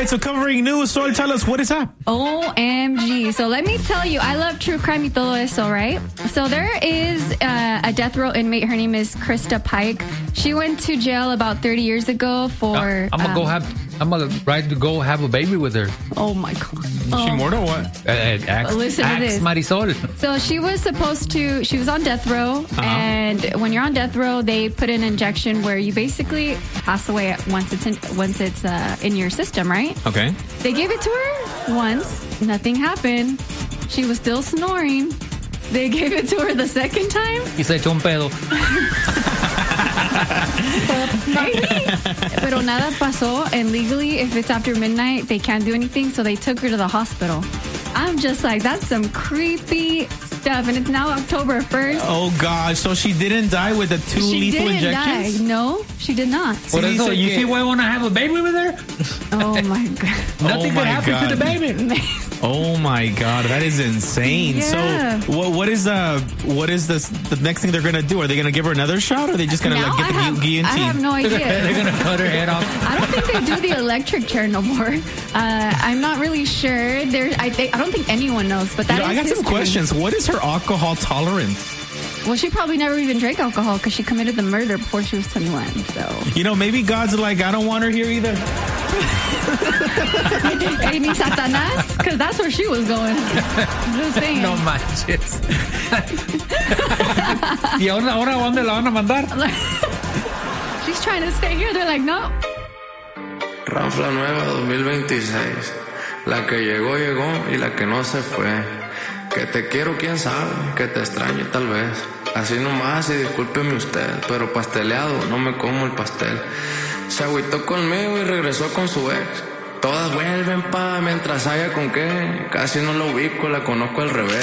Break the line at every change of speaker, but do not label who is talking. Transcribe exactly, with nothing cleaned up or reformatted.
right, so covering news, Sol, tell us, what is up?
O M G. So let me tell you, I love true crime y todo eso, right? So there is uh, a death row inmate. Her name is Krista Pike. She went to jail about thirty years ago for...
Uh, I'm going to
um,
go have... I'm going to try to go have a baby with her.
Oh, my God.
Is
oh.
she mortal or what?
Uh, ask,
Listen to
ask
this.
Marisol.
So she was supposed to, she was on death row,
Uh-huh.
and when you're on death row, they put an injection where you basically pass away once it's in, once it's uh, in your system, right?
Okay.
They gave it to her once, nothing happened. She was still snoring. They gave it to her the second time.
Y se echó un pedo.
Maybe. Pero nada pasó, and legally, if it's after midnight, they can't do anything, so they took her to the hospital. I'm just like, that's some creepy stuff, and it's now October first.
Oh, gosh. So she didn't die with the two
She
lethal
didn't
injections?
die. No, she did not.
Por eso,
dice
you
que-
see why I want to have a baby with her?
Oh, my God.
Nothing
Oh
could
my
happen to the
God.
baby.
Oh my God, that is insane.
Yeah.
So, what what is uh what is this the next thing they're gonna do? Are they gonna give her another shot, or are they just gonna
Now
like get the
I have,
gu-
I have
guillotine?
no
They're
idea.
going to cut her head off.
I don't think they do the electric chair no more. Uh, I'm not really sure. There, I think I don't think anyone knows. But that
You know,
is
I got some
history.
questions. What is her alcohol tolerance?
Well, she probably never even drank alcohol because she committed the murder before she was twenty-one. So,
You know, maybe God's like, I don't want her here either.
hey, ni Satanás, because that's where she was going. Just saying.
No manches. ¿Y ahora, ahora dónde la van a mandar?
She's trying to stay here. They're like, no.
Ranfla nueva dos mil veintiséis. La que llegó, llegó y la que no se fue. Que te quiero, quién sabe, que te extraño tal vez. Así nomás y discúlpeme usted, pero pasteleado, no me como el pastel. Se agüitó conmigo y regresó con su ex. Todas vuelven pa' mientras haya con qué. Casi no la ubico, la conozco al revés.